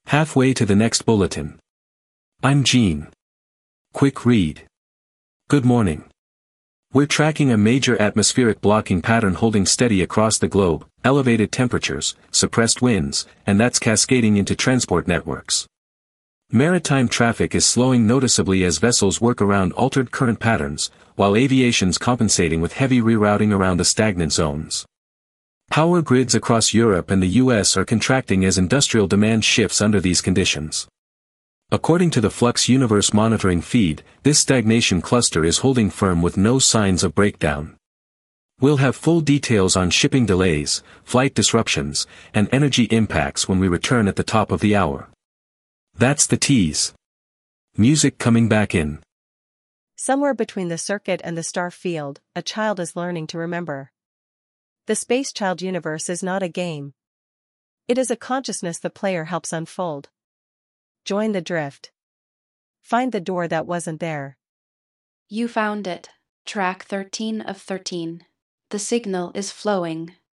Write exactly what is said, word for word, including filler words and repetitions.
Halfway to the next bulletin. I'm Gene. Quick read. Good morning. We're tracking a major atmospheric blocking pattern holding steady across the globe, elevated temperatures, suppressed winds, and that's cascading into transport networks. Maritime traffic is slowing noticeably as vessels work around altered current patterns, while aviation's compensating with heavy rerouting around the stagnant zones. Power grids across Europe and the U S are contracting as industrial demand shifts under these conditions. According to the Flux Universe monitoring feed, this stagnation cluster is holding firm with no signs of breakdown. We'll have full details on shipping delays, flight disruptions, and energy impacts when we return at the top of the hour. That's the tease. Music coming back in. Somewhere between the circuit and the star field, a child is learning to remember. The Space Child universe is not a game. It is a consciousness the player helps unfold. Join the drift. Find the door that wasn't there. You found it. Track thirteen of thirteen. The signal is flowing.